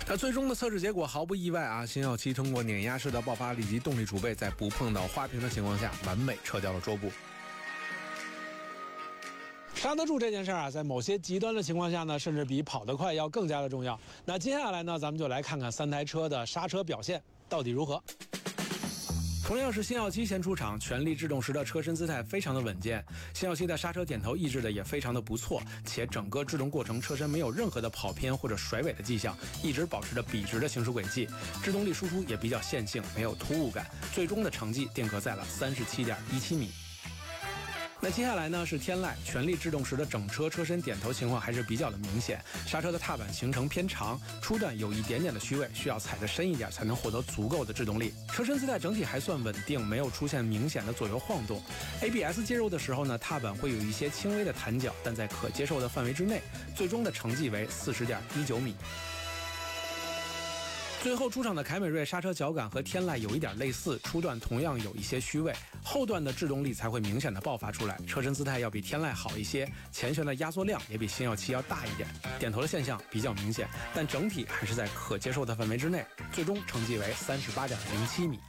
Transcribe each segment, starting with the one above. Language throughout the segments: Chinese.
那最终的测试结果毫不意外啊，星耀7通过碾压式的爆发力及动力储备，在不碰到花屏的情况下，完美撤掉了桌布。刹得住这件事啊，在某些极端的情况下呢，甚至比跑得快要更加的重要。那接下来呢，咱们就来看看3台车的刹车表现到底如何。同样是星耀7先出场，全力制动时的车身姿态非常的稳健，星耀7的刹车点头抑制的也非常的不错，且整个制动过程车身没有任何的跑偏或者甩尾的迹象，一直保持着笔直的行驶轨迹，制动力输出也比较线性，没有突兀感，最终的成绩定格在了37.17米。那接下来呢是天籁，全力制动时的整车车身点头情况还是比较的明显，刹车的踏板行程偏长，初段有一点点的虚位，需要踩得深一点才能获得足够的制动力。车身姿态整体还算稳定，没有出现明显的左右晃动。ABS 介入的时候呢，踏板会有一些轻微的弹脚，但在可接受的范围之内，最终的成绩为40.19米。最后出场的凯美瑞刹车脚感和天籁有一点类似，初段同样有一些虚位，后段的制动力才会明显的爆发出来，车身姿态要比天籁好一些，前悬的压缩量也比星耀7要大一点，点头的现象比较明显，但整体还是在可接受的范围之内，最终成绩为38.07米。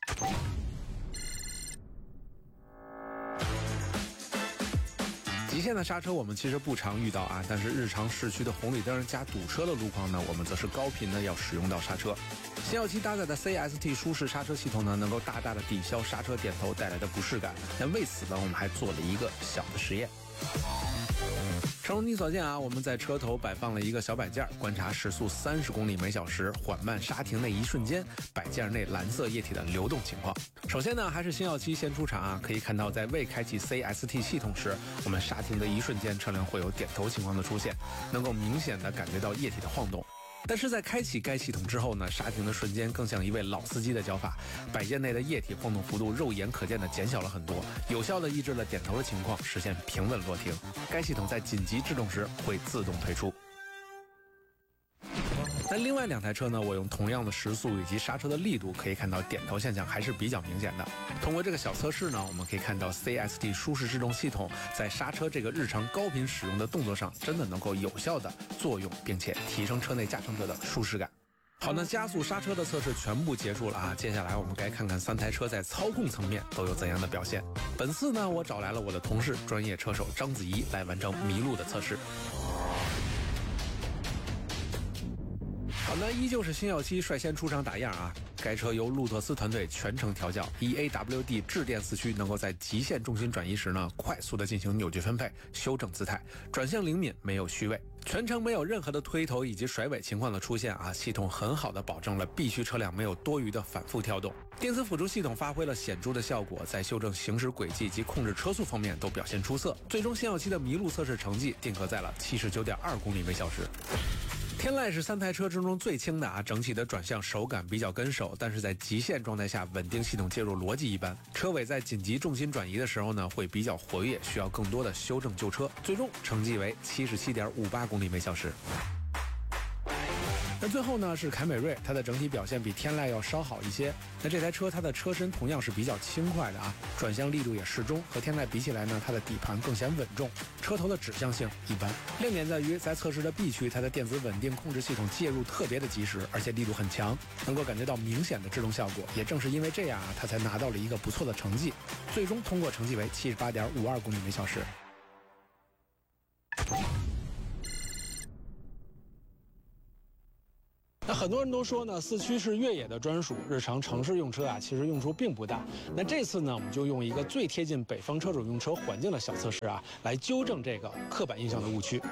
极限的刹车我们其实不常遇到啊，但是日常市区的红绿灯加堵车的路况呢，我们则是高频的要使用到刹车。星耀7搭载的 CST 舒适刹车系统呢，能够大大的抵消刹车点头带来的不适感。但为此呢，我们还做了一个小的实验。诚如你所见啊，我们在车头摆放了一个小摆件，观察时速30公里每小时缓慢刹停那一瞬间，摆件内蓝色液体的流动情况。首先呢，还是星耀7先出场啊，可以看到在未开启 CST 系统时，我们刹停的一瞬间，车辆会有点头情况的出现，能够明显的感觉到液体的晃动。但是在开启该系统之后呢，刹停的瞬间更像一位老司机的脚法，摆件内的液体晃动幅度肉眼可见的减小了很多，有效的抑制了点头的情况，实现平稳落停。该系统在紧急制动时会自动退出。那另外2台车呢，我用同样的时速以及刹车的力度，可以看到点头现象还是比较明显的。通过这个小测试呢，我们可以看到 CST 舒适制动系统在刹车这个日常高频使用的动作上，真的能够有效的作用，并且提升车内驾乘者的舒适感。好，那加速刹车的测试全部结束了啊，接下来我们该看看3台车在操控层面都有怎样的表现。本次呢，我找来了我的同事专业车手张子怡来完成麋鹿的测试。好，那依旧是星耀7率先出场打样啊。该车由路特斯团队全程调教， EAWD 致电四驱能够在极限重心转移时呢，快速的进行扭矩分配，修正姿态，转向灵敏，没有虚位，全程没有任何的推头以及甩尾情况的出现啊。系统很好的保证了必须车辆没有多余的反复跳动，电磁辅助系统发挥了显著的效果，在修正行驶轨迹及控制车速方面都表现出色。最终星耀7的麋鹿测试成绩定格在了79.2公里每小时。天籁是3台车之中最轻的啊，整体的转向手感比较跟手，但是在极限状态下，稳定系统介入逻辑一般。车尾在紧急重心转移的时候呢，会比较活跃，需要更多的修正救车。最终成绩为77.58公里每小时。那最后呢是凯美瑞，它的整体表现比天籁要稍好一些。那这台车它的车身同样是比较轻快的啊，转向力度也适中，和天籁比起来呢，它的底盘更显稳重，车头的指向性一般。亮点在于在测试的 B 区，它的电子稳定控制系统介入特别的及时，而且力度很强，能够感觉到明显的制动效果。也正是因为这样啊，它才拿到了一个不错的成绩，最终通过成绩为78.52公里每小时。那很多人都说呢，四驱是越野的专属，日常城市用车啊，其实用处并不大。那这次呢，我们就用一个最贴近北方车主用车环境的小测试啊，来纠正这个刻板印象的误区。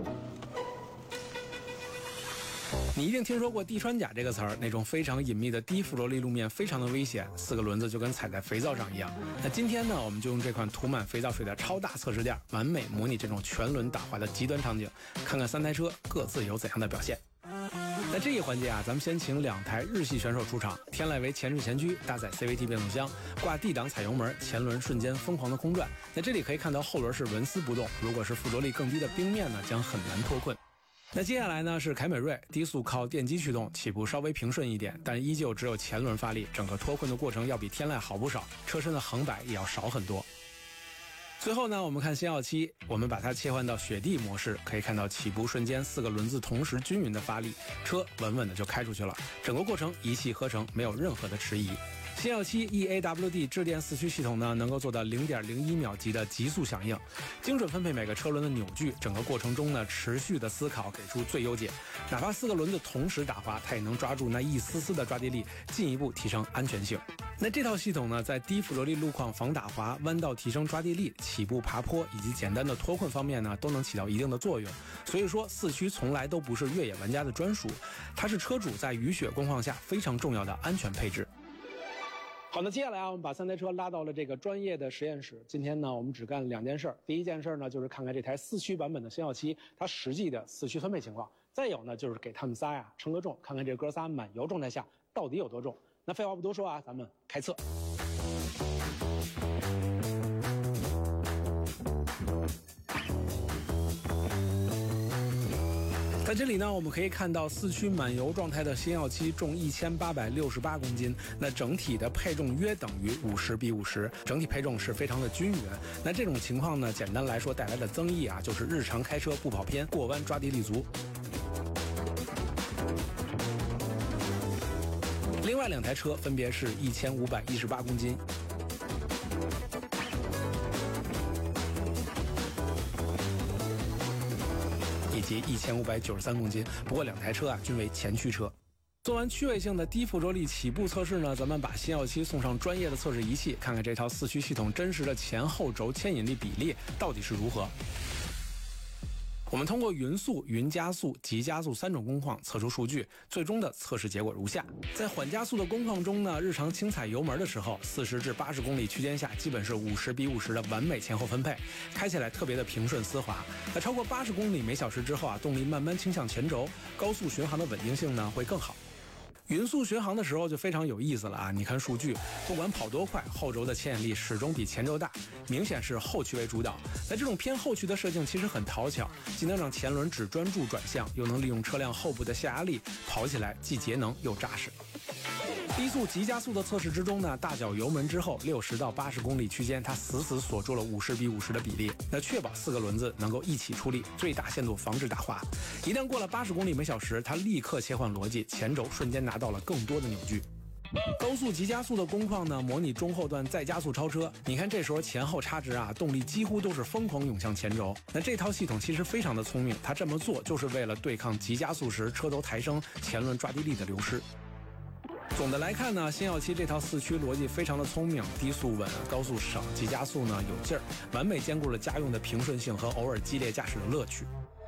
你一定听说过地穿甲这个词儿，那种非常隐秘的低附着力路面非常的危险，4个轮子就跟踩在肥皂上一样。那今天呢，我们就用这款涂满肥皂水的超大测试垫，完美模拟这种全轮打滑的极端场景，看看3台车各自有怎样的表现。那这一环节啊，咱们先请2台日系选手出场。天籁为前置前驱，搭载 CVT 变速箱，挂 D 档踩油门，前轮瞬间疯狂的空转。那这里可以看到后轮是纹丝不动，如果是附着力更低的冰面呢，将很难脱困。那接下来呢是凯美瑞，低速靠电机驱动，起步稍微平顺一点，但依旧只有前轮发力，整个脱困的过程要比天籁好不少，车身的横摆也要少很多。最最后呢，我们看星耀7，我们把它切换到雪地模式，可以看到起步瞬间4个轮子同时均匀的发力，车稳稳的就开出去了，整个过程一气呵成，没有任何的迟疑。星耀7 EAWD 致电四驱系统呢，能够做到0.01秒级的急速响应，精准分配每个车轮的扭矩，整个过程中呢，持续的思考给出最优解。哪怕4个轮子同时打滑，它也能抓住那一丝丝的抓地力，进一步提升安全性。那这套系统呢，在低附着力路况防打滑、弯道提升抓地力、起步爬坡以及简单的脱困方面呢，都能起到一定的作用。所以说，四驱从来都不是越野玩家的专属，它是车主在雨雪工况下非常重要的安全配置。好，那接下来我们把3台车拉到了这个专业的实验室。今天呢，我们只干2件事。第一件事呢，就是看看这台四驱版本的星耀7它实际的四驱分配情况。再有呢，就是给他们仨呀称个重，看看这哥仨满油状态下到底有多重。那废话不多说啊，咱们开测。在这里呢，我们可以看到四驱满油状态的星耀7重1868公斤，那整体的配重约等于50:50，整体配重是非常的均匀。那这种情况呢，简单来说带来的增益啊，就是日常开车不跑偏，过弯抓地力足。另外2台车分别是1518公斤。以及1593公斤，不过2台车啊均为前驱车。做完趣味性的低附着力起步测试呢，咱们把星耀7送上专业的测试仪器，看看这套四驱系统真实的前后轴牵引力比例到底是如何。我们通过匀速、匀加速、急加速3种工况测出数据，最终的测试结果如下。在缓加速的工况中呢，日常轻踩油门的时候，40至80公里区间下，基本是50:50的完美前后分配，开起来特别的平顺丝滑。那超过80公里每小时之后啊，动力慢慢倾向前轴，高速巡航的稳定性呢会更好。匀速巡航的时候就非常有意思了啊！你看数据，不管跑多快，后轴的牵引力始终比前轴大，明显是后驱为主导。那这种偏后驱的设计其实很讨巧，既能让前轮只专注转向，又能利用车辆后部的下压力，跑起来既节能又扎实。低速急加速的测试之中呢，大脚油门之后60到80公里区间，它死死锁住了50:50的比例，那确保4个轮子能够一起出力，最大限度防止打滑。一旦过了80公里每小时，它立刻切换逻辑，前轴瞬间拿到了更多的扭矩。高速急加速的工况呢，模拟中后段再加速超车，你看这时候前后差值啊，动力几乎都是疯狂涌向前轴。那这套系统其实非常的聪明，它这么做就是为了对抗急加速时车头抬升、前轮抓地力的流失。总的来看呢，星耀7这套四驱逻辑非常的聪明，低速稳，高速省，急加速呢有劲儿，完美兼顾了家用的平顺性和偶尔激烈驾驶的乐趣。